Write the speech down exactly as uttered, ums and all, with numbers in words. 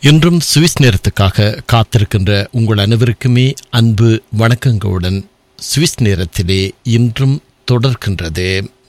இன்றும் சுவிஸ் நேரத்துக்காக காத்திருக்கின்ற உங்கள் அனைவருக்குமே அன்பு வணக்கங்களுடன் சுவிஸ் நேரத்திலே இன்றும் தொடர்கின்றது.